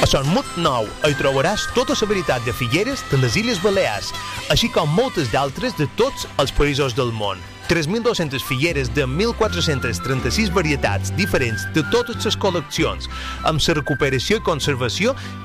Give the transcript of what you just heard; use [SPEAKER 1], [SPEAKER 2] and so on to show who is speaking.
[SPEAKER 1] A Son Mut Nou hi trobaràs tota la varietat de figueres de les Illes Balears, així com moltes d'altres de tots els països del món. 3.200 figueres de 1.436 varietats diferents de totes les col·leccions, amb la recuperació i conservació